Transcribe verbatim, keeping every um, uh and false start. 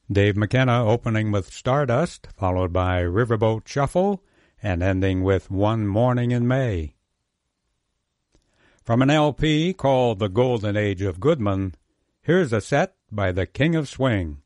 Dave McKenna opening with Stardust, followed by Riverboat Shuffle, and ending with One Morning in May. From an L P called The Golden Age of Goodman, here's a set by the King of Swing.